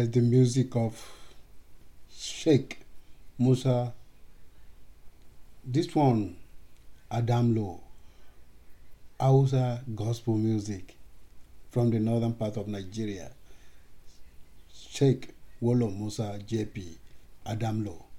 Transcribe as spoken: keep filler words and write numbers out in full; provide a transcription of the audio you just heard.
Yes, the music of Sheikh Musa. This one, Adam Low, Hausa gospel music from the northern part of Nigeria. Sheikh Wolo Musa J P Adam Low.